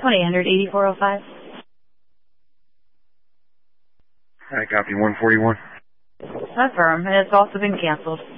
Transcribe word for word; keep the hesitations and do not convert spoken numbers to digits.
one eight hundred, eighty-four oh five. I copy one forty-one. Affirm, and it's also been canceled.